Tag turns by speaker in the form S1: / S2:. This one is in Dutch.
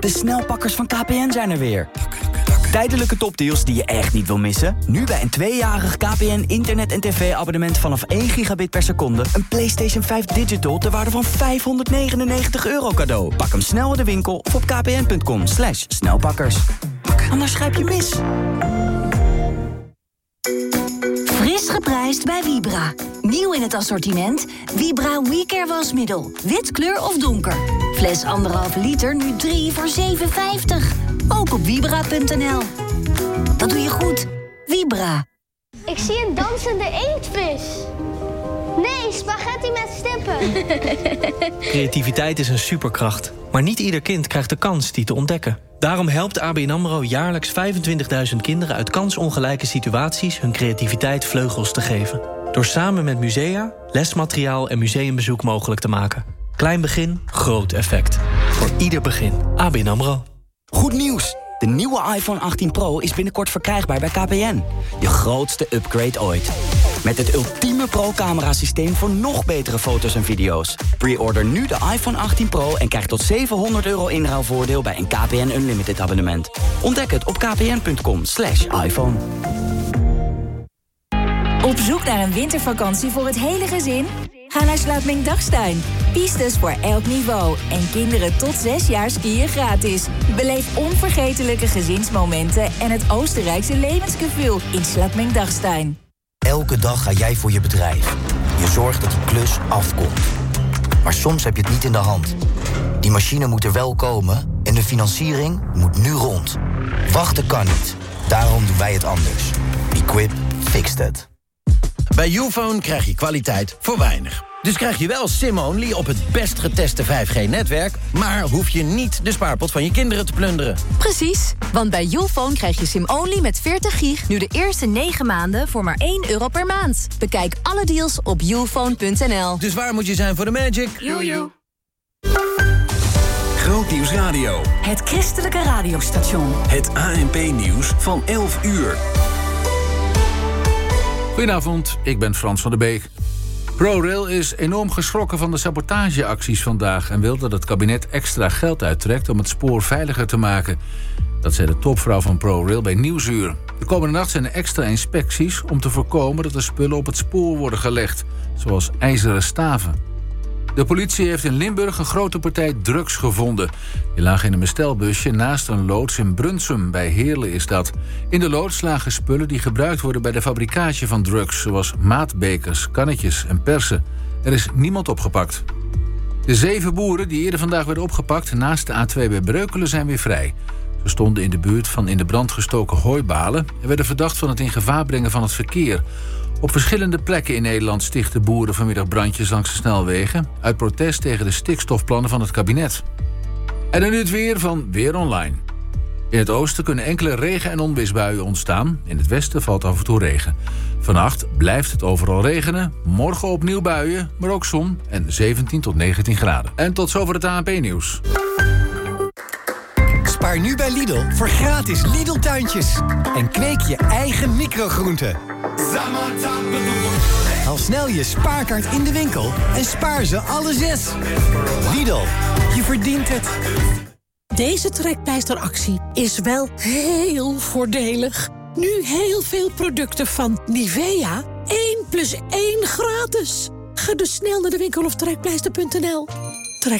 S1: De snelpakkers van KPN zijn er weer. Tijdelijke topdeals die je echt niet wil missen? Nu bij een 2-jarig KPN internet- en tv-abonnement vanaf 1 gigabit per seconde... een PlayStation 5 Digital ter waarde van €599 cadeau. Pak hem snel in de winkel of op kpn.com/snelpakkers. Anders grijp je mis.
S2: Fris geprijsd bij Vibra. Nieuw in het assortiment. Vibra WeCare wasmiddel. Wit, kleur of donker. Fles 1,5 liter, nu 3 voor €7,50. Ook op vibra.nl. Dat doe je goed. Vibra.
S3: Ik zie een dansende inktvis. Nee, spaghetti met stippen.
S4: Creativiteit is een superkracht. Maar niet ieder kind krijgt de kans die te ontdekken. Daarom helpt ABN AMRO jaarlijks 25.000 kinderen uit kansongelijke situaties hun creativiteit vleugels te geven. Door samen met musea, lesmateriaal en museumbezoek mogelijk te maken. Klein begin, groot effect. Voor ieder begin. ABN AMRO.
S1: Goed nieuws! De nieuwe iPhone 18 Pro is binnenkort verkrijgbaar bij KPN. Je grootste upgrade ooit. Met het ultieme pro-camera-systeem voor nog betere foto's en video's. Pre-order nu de iPhone 18 Pro en krijg tot €700 inruilvoordeel bij een KPN Unlimited abonnement. Ontdek het op kpn.com/iPhone.
S2: Op zoek naar een wintervakantie voor het hele gezin? Ga naar Slaapming-Dachstein. Pistes voor elk niveau. En kinderen tot 6 jaar skiën gratis. Beleef onvergetelijke gezinsmomenten en het Oostenrijkse levensgevoel in Slaapming-Dachstein.
S5: Elke dag ga jij voor je bedrijf. Je zorgt dat die klus afkomt. Maar soms heb je het niet in de hand. Die machine moet er wel komen en de financiering moet nu rond. Wachten kan niet. Daarom doen wij het anders. Equip fixt het.
S6: Bij Youfone krijg je kwaliteit voor weinig. Dus krijg je wel SIM-only op het best geteste 5G-netwerk... maar hoef je niet de spaarpot van je kinderen te plunderen.
S7: Precies, want bij Youfone krijg je SIM-only met 40 gig... nu de eerste 9 maanden voor maar €1 per maand. Bekijk alle deals op youfone.nl.
S6: Dus waar moet je zijn voor de magic?
S7: Jojo.
S8: Grootnieuws Radio.
S2: Het christelijke radiostation.
S8: Het ANP-nieuws van 11 uur.
S9: Goedenavond, ik ben Frans van der Beek. ProRail is enorm geschrokken van de sabotageacties vandaag... en wil dat het kabinet extra geld uittrekt om het spoor veiliger te maken. Dat zei de topvrouw van ProRail bij Nieuwsuur. De komende nacht zijn er extra inspecties om te voorkomen... dat er spullen op het spoor worden gelegd, zoals ijzeren staven. De politie heeft in Limburg een grote partij drugs gevonden. Die lagen in een bestelbusje naast een loods in Brunsum, bij Heerlen is dat. In de loods lagen spullen die gebruikt worden bij de fabricage van drugs... zoals maatbekers, kannetjes en persen. Er is niemand opgepakt. De 7 boeren die eerder vandaag werden opgepakt naast de A2 bij Breukelen zijn weer vrij. Ze stonden in de buurt van in de brand gestoken hooibalen... en werden verdacht van het in gevaar brengen van het verkeer... Op verschillende plekken in Nederland stichten boeren vanmiddag brandjes langs de snelwegen... uit protest tegen de stikstofplannen van het kabinet. En dan nu het weer van Weer Online. In het oosten kunnen enkele regen- en onweersbuien ontstaan. In het westen valt af en toe regen. Vannacht blijft het overal regenen. Morgen opnieuw buien, maar ook zon en 17 tot 19 graden. En tot zover het ANP-nieuws.
S10: Spaar nu bij Lidl voor gratis Lidl-tuintjes. En kweek je eigen microgroenten. Haal snel je spaarkaart in de winkel en spaar ze alle 6. Lidl, je verdient het.
S11: Deze trekpleisteractie is wel heel voordelig. Nu heel veel producten van Nivea. 1 + 1 gratis. Ga dus snel naar de winkel of trekpleister.nl.